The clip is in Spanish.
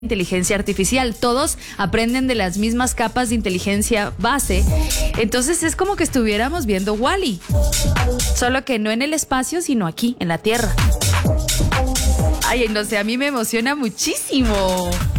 inteligencia artificial. Todos aprenden de las mismas capas de inteligencia base. Entonces es como que estuviéramos viendo Wall-E, solo que no en el espacio, sino aquí, en la Tierra. Ay, no sé, a mí me emociona muchísimo.